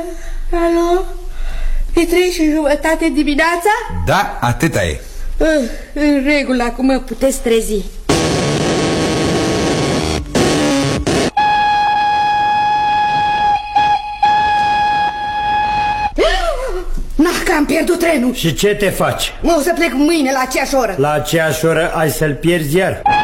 Alo? E 3:30 dimineața? Da, atâta e. În regulă, acum mă puteți trezi. Că am pierdut trenul. Și ce te faci? O să plec mâine la aceeași oră. La aceeași oră ai să-l pierzi iar.